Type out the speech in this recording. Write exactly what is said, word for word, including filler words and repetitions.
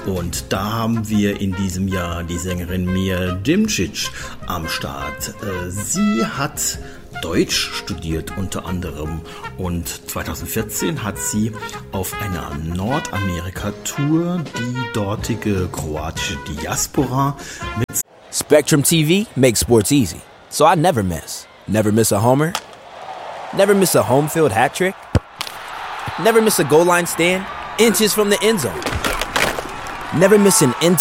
Und da haben wir in diesem Jahr die Sängerin Mia Dimcic am Start. Sie hat Deutsch studiert unter anderem und zwanzig vierzehn hat sie auf einer Nordamerika-Tour die dortige kroatische Diaspora mit Spectrum T V makes sports easy, so I never miss. Never miss a homer, never miss a home field hat trick, never miss a goal line stand, inches from the end zone, never miss an end